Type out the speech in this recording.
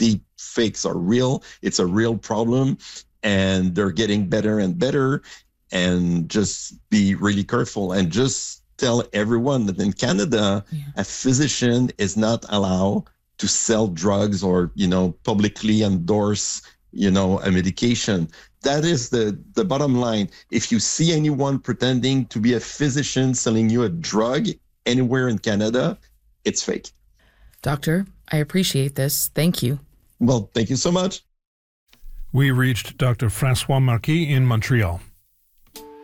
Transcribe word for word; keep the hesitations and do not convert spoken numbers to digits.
deep fakes are real. It's a real problem, and they're getting better and better. And just be really careful, and just tell everyone that in Canada, yeah. a physician is not allowed to sell drugs or, you know, publicly endorse, you know, a medication. That is the, the bottom line. If you see anyone pretending to be a physician selling you a drug anywhere in Canada, it's fake. Doctor, I appreciate this. Thank you. Well, thank you so much. We reached Doctor Francois Marquis in Montreal.